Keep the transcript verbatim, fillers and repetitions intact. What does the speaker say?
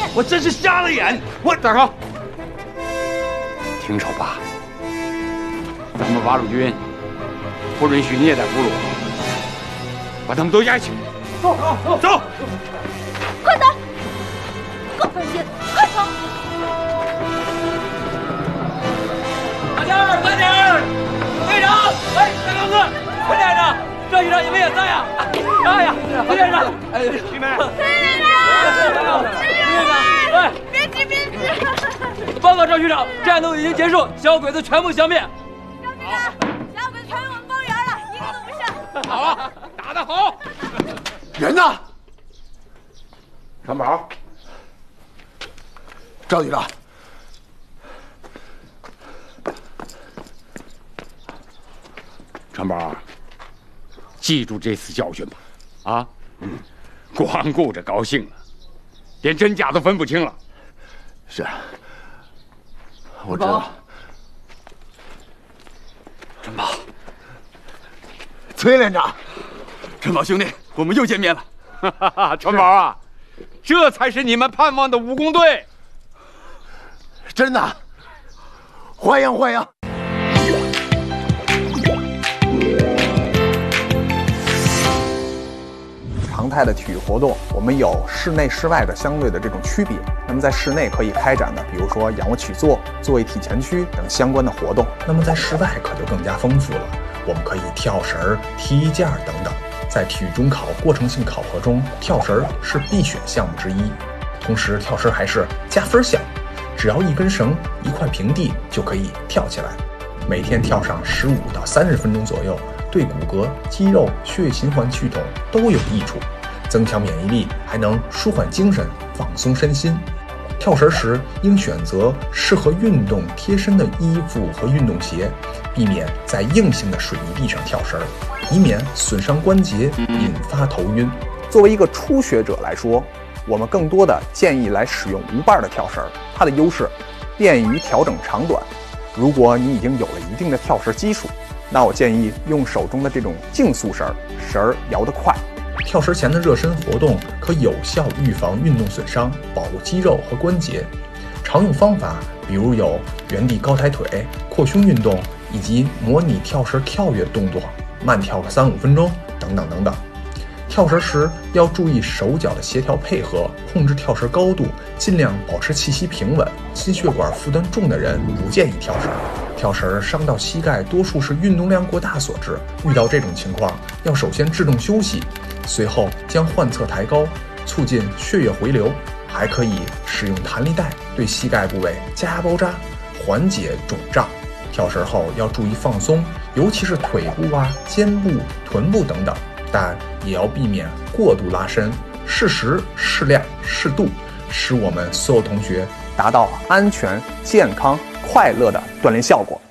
我真是瞎了眼！我站好，听手吧。咱们八路军不允许虐待俘虏，把他们都押去。 走走走！ 快走！够分心，快走！ 快点儿，快点儿！队长，哎，大高个，快点着！赵局长，你们也在呀？哎呀，崔连长，哎，徐梅， 崔连长，支援我！ 哎， 别急，别急！ 报告赵局长，战斗已经结束，小鬼子全部消灭。 赵局长，小鬼子全被我们包圆了，一个都不剩。 好啊，打得好！ 人呢？ 传宝， 赵局长， 传宝，记住这次教训吧。啊，嗯，光顾着高兴了，连真假都分不清了。 是，我知道。 传宝， 崔连长， 传宝兄弟，我们又见面了。哈哈哈，传宝啊，这才是你们盼望的武工队。 真的，欢迎欢迎。 常态的体育活动，我们有室内、室外的相对的这种区别。那么在室内可以开展的，比如说仰卧起坐、坐位体前屈等相关的活动。 那么在室外可就更加丰富了，我们可以跳绳、踢毽等等。在体育中考过程性考核中，跳绳是必选项目之一。同时，跳绳还是加分项，只要一根绳、一块平地就可以跳起来。每天跳上十五到三十分钟左右，对骨骼、肌肉、血液循环系统都有益处，增强免疫力，还能舒缓精神、放松身心。跳绳时应选择适合运动贴身的衣服和运动鞋，避免在硬性的水泥地上跳绳，以免损伤关节，引发头晕。 作为一个初学者来说，我们更多的建议来使用无伴的跳绳，它的优势便于调整长短。如果你已经有了一定的跳绳基础，那我建议用手中的这种竞速绳，绳儿摇得快。 跳绳前的热身活动可有效预防运动损伤，保护肌肉和关节。常用方法比如有原地高抬腿、扩胸运动，以及模拟跳绳跳跃动作，慢跳个三五分钟等等等等。跳绳时要注意手脚的协调配合，控制跳绳高度，尽量保持气息平稳。心血管负担重的人不建议跳绳。跳绳伤到膝盖，多数是运动量过大所致。遇到这种情况，要首先制动休息，随后将患侧抬高，促进血液回流。还可以使用弹力带对膝盖部位加压包扎，缓解肿胀。跳绳后要注意放松，尤其是腿部啊、肩部、臀部等等，但也要避免过度拉伸，适时、适量、适度，使我们所有同学达到安全、健康、快乐的锻炼效果。